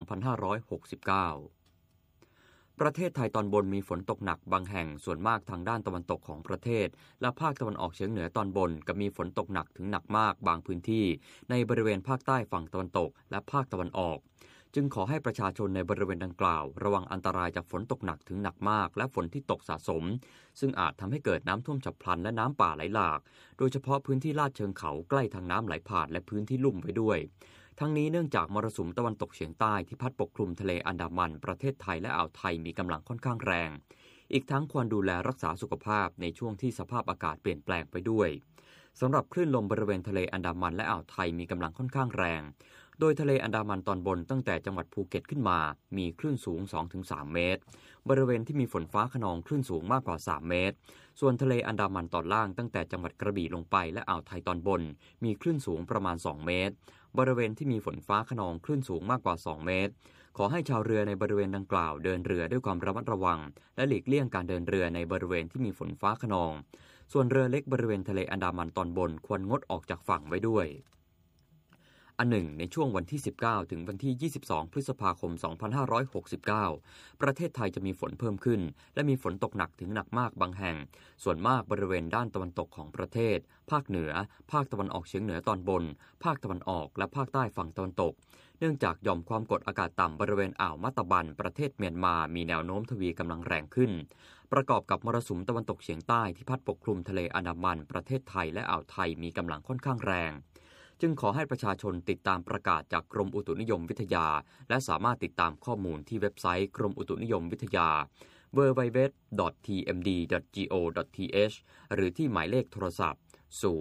ประเทศไทยตอนบนมีฝนตกหนักบางแห่งส่วนมากทางด้านตะวันตกของประเทศและภาคตะวันออกเฉียงเหนือตอนบนกับมีฝนตกหนักถึงหนักมากบางพื้นที่ในบริเวณภาคใต้ฝั่งตะวันตกและภาคตะวันออกจึงขอให้ประชาชนในบริเวณดังกล่าวระวังอันตรายจากฝนตกหนักถึงหนักมากและฝนที่ตกสะสมซึ่งอาจทำให้เกิดน้ำท่วมฉับพลันและน้ำป่าไหลหลากโดยเฉพาะพื้นที่ลาดเชิงเขาใกล้ทางน้ำไหลผ่านและพื้นที่ลุ่มไว้ด้วยทั้งนี้เนื่องจากมรสุมตะวันตกเฉียงใต้ที่พัดปกคลุมทะเลอันดามันประเทศไทยและอ่าวไทยมีกำลังค่อนข้างแรงอีกทั้งควรดูแลรักษาสุขภาพในช่วงที่สภาพอากาศเปลี่ยนแปลงไปด้วยสำหรับคลื่นลมบริเวณทะเลอันดามันและอ่าวไทยมีกำลังค่อนข้างแรงโดยทะเลอันดามันตอนบนตั้งแต่จังหวัดภูเก็ตขึ้นมามีคลื่นสูง 2-3 เมตรบริเวณที่มีฝนฟ้าคะนองคลื่นสูงมากกว่า3เมตรส่วนทะเลอันดามันตอนล่างตั้งแต่จังหวัดกระบี่ลงไปและอ่าวไทยตอนบนมีคลื่นสูงประมาณ2เมตรบริเวณที่มีฝนฟ้าคะนองคลื่นสูงมากกว่า2เมตรขอให้ชาวเรือในบริเวณดังกล่าวเดินเรือด้วยความระมัดระวังและหลีกเลี่ยงการเดินเรือในบริเวณที่มีฝนฟ้าคะนองส่วนเรือเล็กบริเวณทะเลอันดามันตอนบนควรงดออกจากฝั่งไว้ด้วยอันหนึ่งในช่วงวันที่19ถึงวันที่22พฤษภาคม2569ประเทศไทยจะมีฝนเพิ่มขึ้นและมีฝนตกหนักถึงหนักมากบางแห่งส่วนมากบริเวณด้านตะวันตกของประเทศภาคเหนือภาคตะวันออกเฉียงเหนือตอนบนภาคตะวันออกและภาคใต้ฝั่งตะวันตกเนื่องจากหย่อมความกดอากาศต่ำบริเวณอ่าวมัตตบันประเทศเมียนมามีแนวโน้มทวีกำลังแรงขึ้นประกอบกับมรสุมตะวันตกเฉียงใต้ที่พัดปกคลุมทะเลอันดามันประเทศไทยและอ่าวไทยมีกำลังค่อนข้างแรงจึงขอให้ประชาชนติดตามประกาศจากกรมอุตุนิยมวิทยาและสามารถติดตามข้อมูลที่เว็บไซต์กรมอุตุนิยมวิทยา www.tmd.go.th หรือที่หมายเลขโทรศัพท์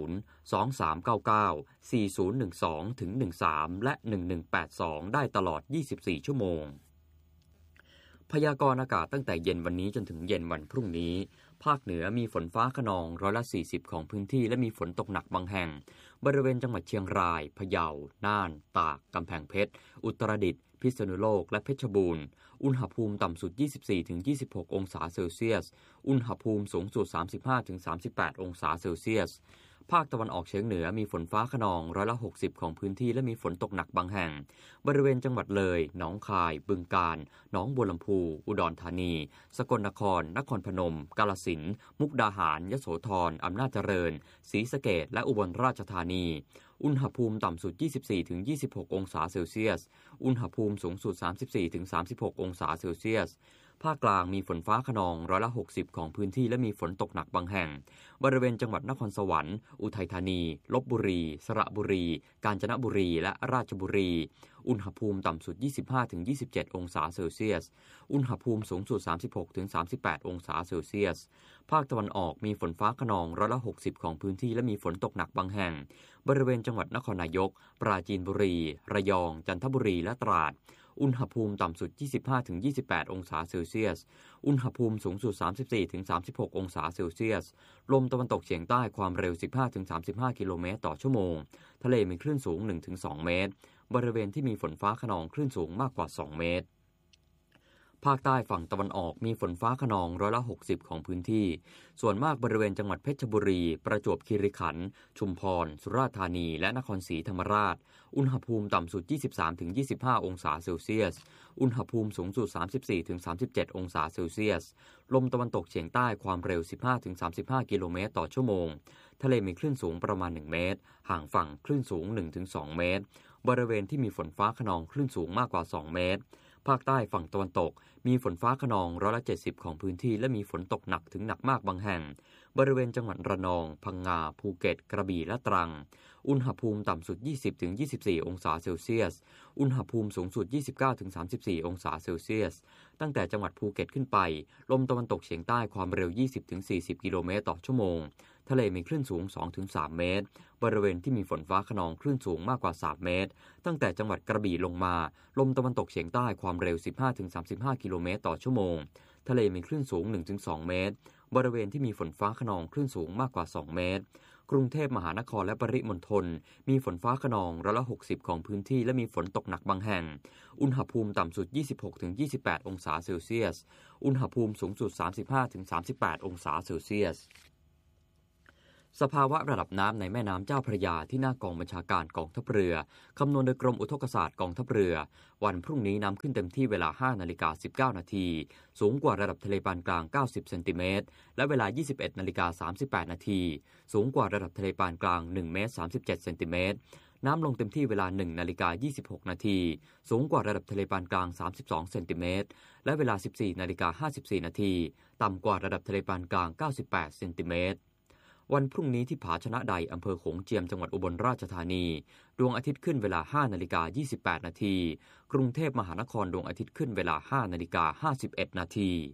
023994012-13และ1182ได้ตลอด24ชั่วโมงพยากรณ์อากาศตั้งแต่เย็นวันนี้จนถึงเย็นวันพรุ่งนี้ภาคเหนือมีฝนฟ้าคะนอง40%ของพื้นที่และมีฝนตกหนักบางแห่งบริเวณจังหวัดเชียงรายพะเยาน่านตากกำแพงเพชรอุตรดิตถ์พิษณุโลกและเพชรบูรณ์อุณหภูมิต่ำสุด 24-26 องศาเซลเซียสอุณหภูมิสูงสุด 35-38 องศาเซลเซียสภาคตะวันออกเฉียงเหนือมีฝนฟ้าคะนอง60%ของพื้นที่และมีฝนตกหนักบางแห่งบริเวณจังหวัดเลยหนองคายบึงกาฬหนองบัวลำพูอุดรธานีสกลนครนครพนมกาฬสินธุ์มุกดาหารยโสธรอำนาจเจริญศรีสะเกษและอุบลราชธานีอุณหภูมิต่ำสุด 24-26 องศาเซลเซียสอุณหภูมิสูงสุด 34-36 องศาเซลเซียสภาคกลางมีฝนฟ้าคะนอง60%ของพื้นที่และมีฝนตกหนักบางแห่งบริเวณจังหวัดนครสวรรค์อุทัยธานีลพบุรีสระบุรีกาญจนบุรีและราชบุรีอุณหภูมิต่ำสุด 25-27 องศาเซลเซียสอุณหภูมิสูงสุด 36-38 องศาเซลเซียสภาคตะวันออกมีฝนฟ้าคะนอง60%ของพื้นที่และมีฝนตกหนักบางแห่งบริเวณจังหวัดนครนายกปราจีนบุรีระยองจันทบุรีและตราดอุณหภูมิต่ำสุด 25-28 องศาเซลเซียสอุณหภูมิสูงสุด 34-36 องศาเซลเซียสลมตะวันตกเฉียงใต้ความเร็ว 15-35 กิโลเมตรต่อชั่วโมงทะเลมีคลื่นสูง 1-2 เมตรบริเวณที่มีฝนฟ้าคะนองคลื่นสูงมากกว่า2เมตรภาคใต้ฝั่งตะวันออกมีฝนฟ้าคะนอง60%ของพื้นที่ส่วนมากบริเวณจังหวัดเพชรบุรีประจวบคีรีขันธ์ชุมพรสุราษฎร์ธานีและนครศรีธรรมราชอุณหภูมิต่ำสุด 23-25 องศาเซลเซียสอุณหภูมิสูงสุด 34-37 องศาเซลเซียสลมตะวันตกเฉียงใต้ความเร็ว 15-35 กิโลเมตรต่อชั่วโมงทะเลมีคลื่นสูงประมาณ1เมตรห่างฝั่งคลื่นสูง 1-2 เมตรบริเวณที่มีฝนฟ้าคะนองคลื่นสูงมากกว่า2เมตรภาคใต้ฝั่งตะวันตกมีฝนฟ้าคะนอง70%ของพื้นที่และมีฝนตกหนักถึงหนักมากบางแห่งบริเวณจังหวัดระนองพังงาภูเก็ตกระบี่และตรังอุณหภูมิต่ำสุด 20-24 องศาเซลเซียสอุณหภูมิสูงสุด 29-34 องศาเซลเซียสตั้งแต่จังหวัดภูเก็ตขึ้นไปลมตะวันตกเฉียงใต้ความเร็ว 20-40 กิโลเมตรต่อชั่วโมงทะเลมีคลื่นสูง 2-3 เมตรบริเวณที่มีฝนฟ้าคะนองคลื่นสูงมากกว่า3เมตรตั้งแต่จังหวัดกระบี่ลงมาลมตะวันตกเฉียงใต้ความเร็ว 15-35 กิโลเมตรต่อชั่วโมงทะเลมีคลื่นสูง 1-2 เมตรบริเวณที่มีฝนฟ้าคะนองคลื่นสูงมากกว่า2เมตรกรุงเทพมหานครและปริมณฑลมีฝนฟ้าคะนอง60%ของพื้นที่และมีฝนตกหนักบางแห่งอุณหภูมิต่ำสุด 26-28 องศาเซลเซียสอุณหภูมิสูงสุด 35-38 องศาเซลเซียสสภาวะระดับน้ำในแม่น้ำเจ้าพระยาที่หน้ากองบัญชาการกองทัพเรือคำนวณโดยกรมอุทกศาสตร์กองทัพเรือวันพรุ่งนี้น้ำขึ้นเต็มที่เวลา 5:19 น.สูงกว่าระดับทะเลปานกลาง90เซนติเมตรและเวลา 21:38 น.สูงกว่าระดับทะเลปานกลาง1เมตร37เซนติเมตรน้ำลงเต็มที่เวลา 1:26 น.สูงกว่าระดับทะเลปานกลาง32เซนติเมตรและเวลา 14:54 น.ต่ำกว่าระดับทะเลปานกลาง98เซนติเมตรวันพรุ่งนี้ที่ผาชนะใดอำเภอโขงเจียมจังหวัดอุบลราชธานีดวงอาทิตย์ขึ้นเวลา 5:28 น.กรุงเทพมหานครดวงอาทิตย์ขึ้นเวลา 5:51 น.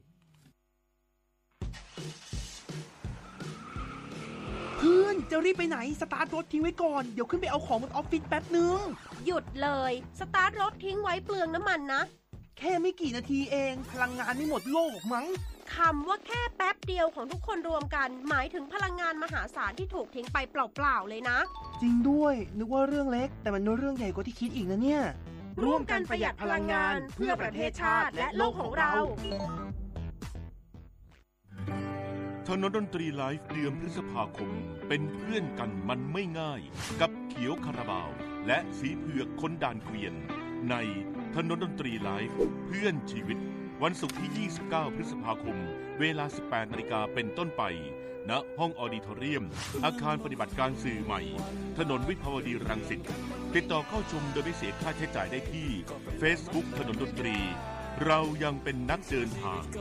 เพื่อนจะรีบไปไหนสตาร์ทรถทิ้งไว้ก่อนเดี๋ยวขึ้นไปเอาของบนออฟฟิศแป๊บนึงหยุดเลยสตาร์ทรถทิ้งไว้เปลืองน้ำมันนะแค่ไม่กี่นาทีเองพลังงานไม่หมดโลกมั้งคำว่าแค่แป๊บเดียวของทุกคนรวมกันหมายถึงพลังงานมหาศาลที่ถูกทิ้งไปเปล่าๆเลยนะจริงด้วยนึกว่าเรื่องเล็กแต่มันเรื่องใหญ่กว่าที่คิดอีกนะเนี่ยร่วมกันประหยัดพลังงานเพื่อประเทศชาติและโลกของเราถนนดนตรีไลฟ์เดือนพฤษภาคมเป็นเพื่อนกันมันไม่ง่ายกับเขียวคาราบาวและสีเผือกคนด่านเกวียนในถนนดนตรีไลฟ์เพื่อนชีวิตวันศุกร์ที่ 29 พฤษภาคมเวลา 18 นาฬิกาเป็นต้นไปณห้องออดิทอเรียมอาคารปฏิบัติการสื่อใหม่ถนนวิภาวดีรังสิตติดต่อเข้าชมโดยไม่เสียค่าใช้จ่ายได้ที่ Facebook ถนนดนตรีเรายังเป็นนักเดินทาง